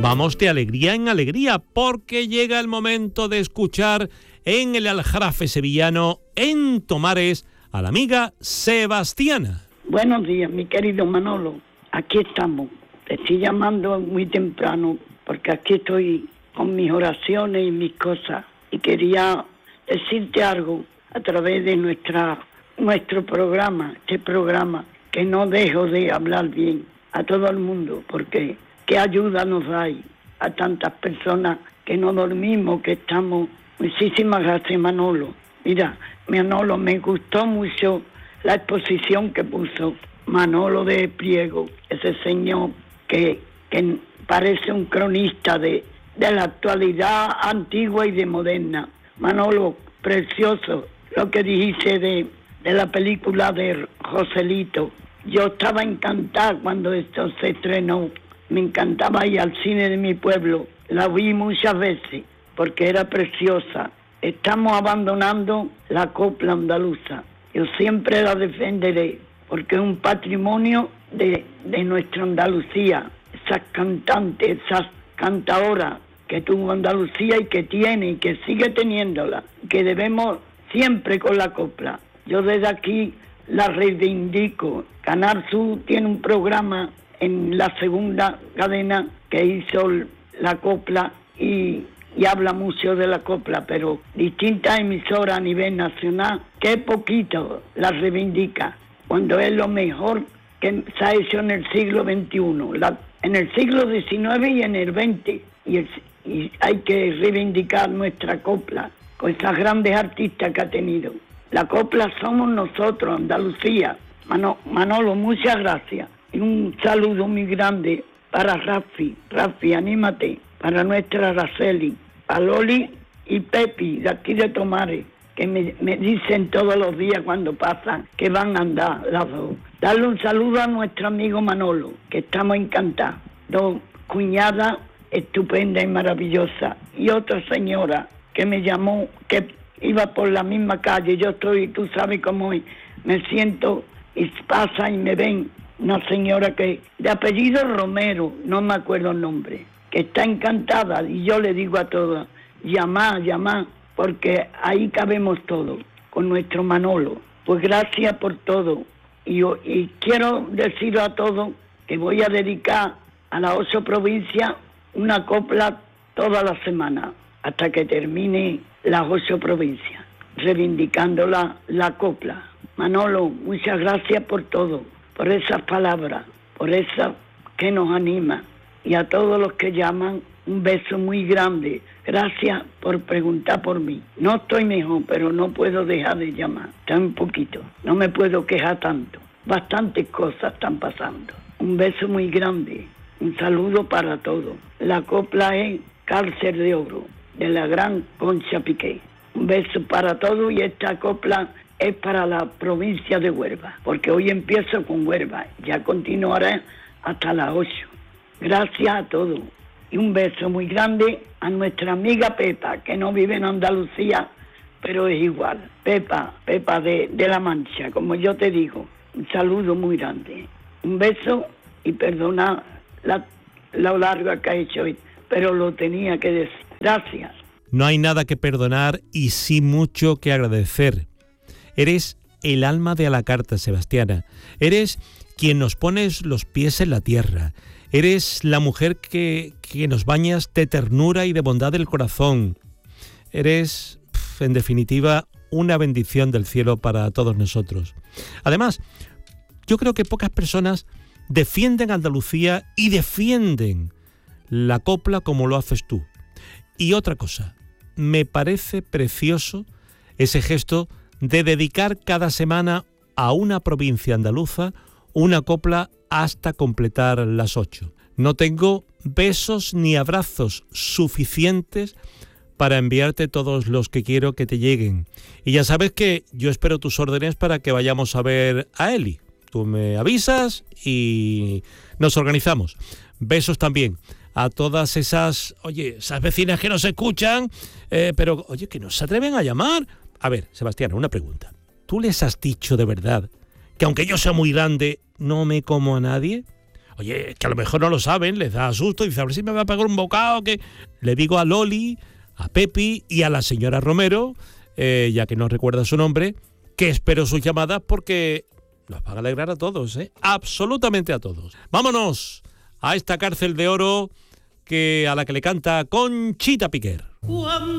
Vamos de alegría en alegría, porque llega el momento de escuchar en el Aljarafe sevillano, en Tomares, a la amiga Sebastiana. Buenos días, mi querido Manolo. Aquí estamos. Te estoy llamando muy temprano, porque aquí estoy con mis oraciones y mis cosas. Y quería decirte algo a través de nuestro programa, este programa, que no dejo de hablar bien a todo el mundo, porque qué ayuda nos da a tantas personas que no dormimos, que estamos. Muchísimas gracias, Manolo. Mira, Manolo, me gustó mucho la exposición que puso Manolo de Priego, ese señor que parece un cronista de la actualidad antigua y de moderna. Manolo, precioso lo que dijiste de la película de Joselito. Yo estaba encantada cuando esto se estrenó. Me encantaba ir al cine de mi pueblo. La vi muchas veces porque era preciosa. Estamos abandonando la copla andaluza. Yo siempre la defenderé porque es un patrimonio de nuestra Andalucía. Esas cantantes, esas cantadoras que tuvo Andalucía y que tiene y que sigue teniéndola. Que debemos siempre con la copla. Yo desde aquí la reivindico. Canal Sur tiene un programa en la segunda cadena que hizo la copla y habla mucho de la copla, pero distintas emisoras a nivel nacional, que poquito la reivindica, cuando es lo mejor que se ha hecho en el siglo XXI, en el siglo XIX y en el XX, y hay que reivindicar nuestra copla, con esas grandes artistas que ha tenido. La copla somos nosotros, Andalucía. Manolo, muchas gracias. Y un saludo muy grande para Rafi, anímate, para nuestra Araceli, a Loli y Pepi, de aquí de Tomares, que me dicen todos los días cuando pasan que van a andar las dos. Darle un saludo a nuestro amigo Manolo, que estamos encantados. Dos cuñadas estupenda y maravillosa, y otra señora que me llamó, que iba por la misma calle, yo estoy, tú sabes cómo es, me siento y pasa y me ven, una señora que de apellido Romero, no me acuerdo el nombre, que está encantada, y yo le digo a todas, llamá, porque ahí cabemos todos, con nuestro Manolo. Pues gracias por todo, y quiero decir a todos que voy a dedicar a las 8 provincias una copla toda la semana, hasta que termine las 8 provincias, reivindicando la copla. Manolo, muchas gracias por todo, por esas palabras, por esas que nos anima. Y a todos los que llaman, un beso muy grande. Gracias por preguntar por mí. No estoy mejor, pero no puedo dejar de llamar. Está un poquito. No me puedo quejar tanto. Bastantes cosas están pasando. Un beso muy grande. Un saludo para todos. La copla es Cárcel de Oro, de la gran Concha Piqué. Un beso para todos, y esta copla es para la provincia de Huelva, porque hoy empiezo con Huelva, ya continuaré hasta las 8. Gracias a todos, y un beso muy grande a nuestra amiga Pepa, que no vive en Andalucía, pero es igual. Pepa de La Mancha, como yo te digo. Un saludo muy grande. Un beso, y perdona lo largo que ha hecho hoy, pero lo tenía que decir. Gracias. No hay nada que perdonar y sí mucho que agradecer. Eres el alma de a la carta, Sebastiana. Eres quien nos pones los pies en la tierra. Eres la mujer que nos bañas de ternura y de bondad del corazón. Eres, en definitiva, una bendición del cielo para todos nosotros. Además, yo creo que pocas personas defienden a Andalucía y defienden la copla como lo haces tú. Y otra cosa, me parece precioso ese gesto de dedicar cada semana a una provincia andaluza una copla hasta completar las 8. No tengo besos ni abrazos suficientes para enviarte todos los que quiero que te lleguen. Y ya sabes que yo espero tus órdenes para que vayamos a ver a Eli. Tú me avisas y nos organizamos. Besos también a todas esas vecinas que nos escuchan, pero que no se atreven a llamar. A ver, Sebastián, una pregunta. ¿Tú les has dicho de verdad que aunque yo sea muy grande, no me como a nadie? Oye, que a lo mejor no lo saben, les da susto, dice, a ver si me va a pagar un bocado, que le digo a Loli, a Pepi y a la señora Romero, ya que no recuerda su nombre, que espero sus llamadas porque nos van a alegrar a todos, absolutamente a todos. Vámonos a esta cárcel de oro a la que le canta Conchita Piquer.